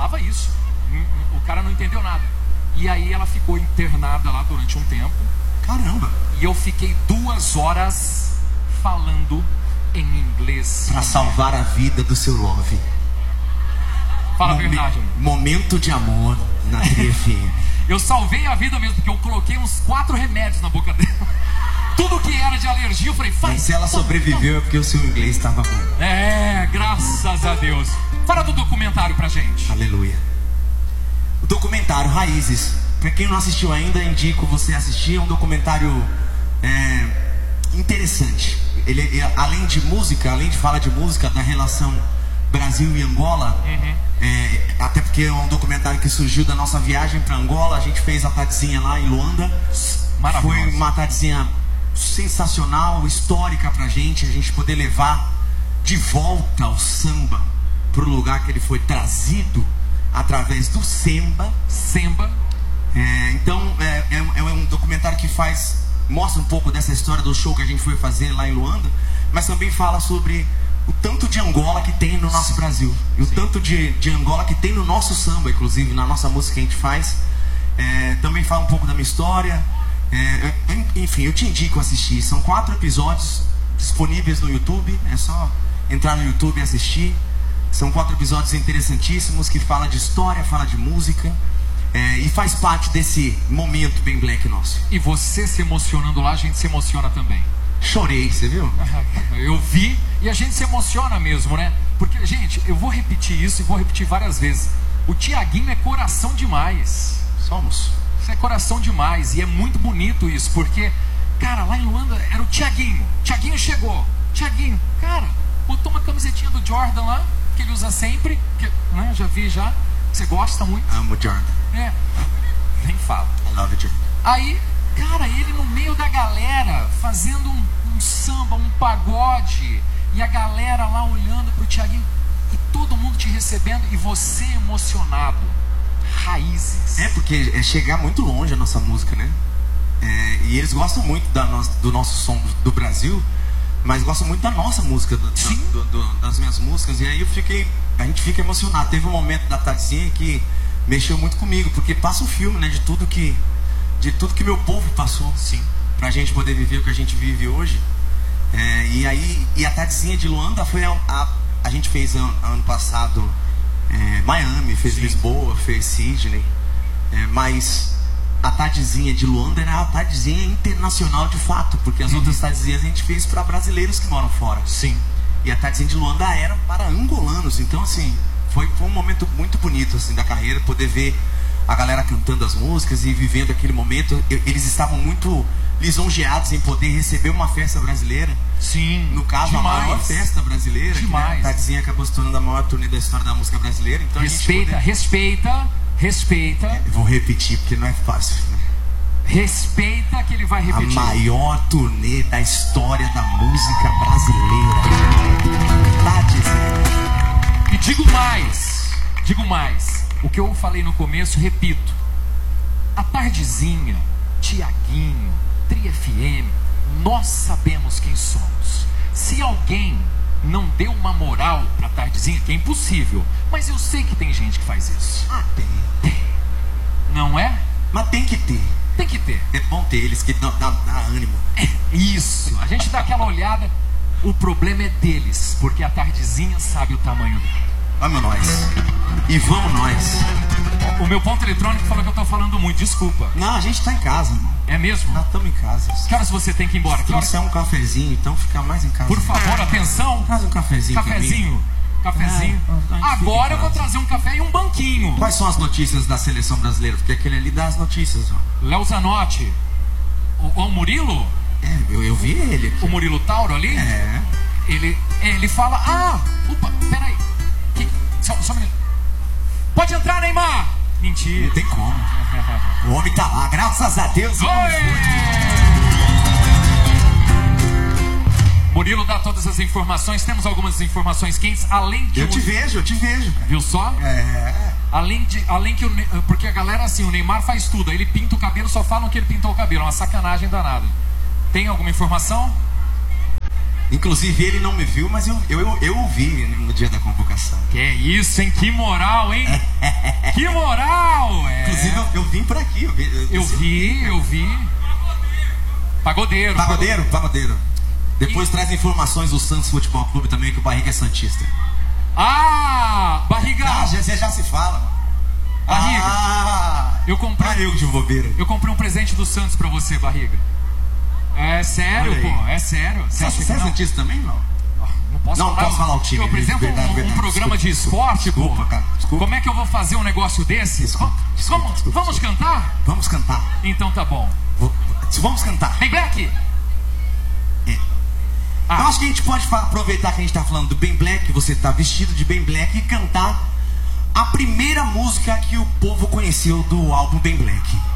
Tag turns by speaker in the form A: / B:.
A: falava isso. O cara não entendeu nada. E aí ela ficou internada lá durante um tempo.
B: Caramba!
A: E eu fiquei 2 horas falando em inglês.
B: Pra salvar a vida do seu love.
A: Fala a verdade, amor.
B: Momento de amor na TFM.
A: Eu salvei a vida mesmo, porque eu coloquei uns 4 remédios na boca dela. Tudo que era de alergia, eu falei, faz.
B: Mas se ela sobreviveu é porque o seu inglês estava bom.
A: Graças a Deus. Fala do documentário pra gente.
B: Aleluia. O documentário Raízes. Pra quem não assistiu ainda, indico você assistir. É um documentário interessante. Ele, além de música, além de falar de música, da relação Brasil e Angola, até porque é um documentário que surgiu da nossa viagem para Angola. A gente fez a tardezinha lá em Luanda. Foi uma tardezinha sensacional, histórica pra gente. A gente poder levar de volta o samba pro lugar que ele foi trazido através do Semba. Então é um documentário que mostra um pouco dessa história do show que a gente foi fazer lá em Luanda, mas também fala sobre o tanto de Angola que tem no nosso Brasil. E o tanto de Angola que tem no nosso samba, inclusive, na nossa música que a gente faz. Também fala um pouco da minha história. Enfim, eu te indico a assistir. São 4 episódios disponíveis no YouTube. É só entrar no YouTube e assistir. São 4 episódios interessantíssimos que falam de história, falam de música. E faz parte desse momento bem black nosso.
A: E você se emocionando lá, a gente se emociona também.
B: Chorei, você viu?
A: Eu vi e a gente se emociona mesmo, né? Porque, gente, eu vou repetir isso e vou repetir várias vezes. O Tiaguinho é coração demais.
B: Somos.
A: Isso é coração demais. E é muito bonito isso, porque, cara, lá em Luanda era o Tiaguinho. Tiaguinho chegou. Tiaguinho, cara, botou uma camisetinha do Jordan lá, que ele usa sempre, né? Já vi já. Você gosta muito?
B: Amo Jordan.
A: Nem fala.
B: I love Jordan.
A: Aí, cara, ele no meio da galera, fazendo um samba, um pagode, e a galera lá olhando pro Tiaguinho, e todo mundo te recebendo, e você emocionado. Raízes.
B: Porque é chegar muito longe a nossa música, né? E eles gostam muito do nosso som do Brasil, mas gostam muito da nossa música, das minhas músicas. E aí a gente fica emocionado. Teve um momento da tardezinha que mexeu muito comigo, porque passa um filme, né, de tudo que meu povo passou.
A: Sim.
B: Pra gente poder viver o que a gente vive hoje. E a tardezinha de Luanda foi a gente fez ano passado Miami, fez Lisboa, fez Sydney, mas a tardezinha de Luanda era a tardezinha internacional de fato, porque as outras tardezinhas a gente fez para brasileiros que moram fora.
A: Sim.
B: E a tardezinha de Luanda era para angolanos. Então, assim, foi um momento muito bonito, assim, da carreira, poder ver a galera cantando as músicas e vivendo aquele momento. Eles estavam muito lisonjeados em poder receber uma festa brasileira.
A: Sim.
B: No caso,
A: demais.
B: A maior festa brasileira.
A: Demais.
B: Que, a tardezinha acabou se tornando a maior turnê da história da música brasileira. Então
A: respeita.
B: Eu vou repetir porque não é fácil, né?
A: Respeita que ele vai repetir.
B: A maior turnê da história da música brasileira. Tá dizendo.
A: E digo mais. O que eu falei no começo, repito. A tardezinha, Tiaguinho, Tri FM, nós sabemos quem somos. Se alguém não deu uma moral pra tardezinha, que é impossível, mas eu sei que tem gente que faz isso.
B: Tem.
A: Não é?
B: Mas tem que ter.
A: Tem que ter.
B: É bom ter eles que dá ânimo.
A: Isso. A gente dá aquela olhada. O problema é deles, porque a tardezinha sabe o tamanho dela.
B: Vamos nós. E vamos nós.
A: O meu ponto eletrônico falou que eu tô falando muito, desculpa.
B: Não, a gente tá em casa, mano.
A: É mesmo?
B: Nós estamos em casa.
A: Que horas você tem que ir embora?
B: Se é um cafezinho, então fica mais em casa.
A: Por favor, atenção.
B: Traz um cafezinho.
A: Cafezinho. Agora eu vou trazer um café e um banquinho.
B: Quais são as notícias da seleção brasileira? Porque aquele ali dá as notícias, ó.
A: Léo Zanotti. O Murilo?
B: Eu vi ele aqui.
A: O Murilo Tauro ali? Ele fala... Opa, peraí. Só um minuto. Pode entrar, Neymar. Mentira.
B: Não tem como. O homem tá lá, graças a Deus.
A: Murilo dá todas as informações. Temos algumas informações quentes, além de...
B: Eu te vejo. Cara.
A: Viu só? Além que porque a galera, assim, o Neymar faz tudo. Aí ele pinta o cabelo, só falam que ele pintou o cabelo. É uma sacanagem danada. Tem alguma informação?
B: Inclusive ele não me viu, mas eu ouvi no dia da convocação.
A: Que isso, hein? Que moral, hein? Que moral!
B: Inclusive eu vim por aqui.
A: Eu vi. Pagodeiro. Depois traz informações do Santos Futebol Clube também, que o Barriga é santista. Ah, Barriga!
B: Você já se fala.
A: Barriga, eu comprei
B: de bobeira.
A: Eu comprei um presente do Santos pra você, Barriga. É sério, pô, é sério.
B: Você é santista também, não?
A: Não posso
B: falar o time.
A: Eu apresento um programa de esporte,
B: desculpa,
A: pô.
B: Cara, desculpa.
A: Como é que eu vou fazer um negócio desse? Vamos cantar?
B: Vamos cantar.
A: Então tá bom.
B: Vamos cantar.
A: Bem Black!
B: Eu acho que a gente pode aproveitar que a gente tá falando do Ben Black, você tá vestido de Ben Black, e cantar a primeira música que o povo conheceu do álbum Ben Black.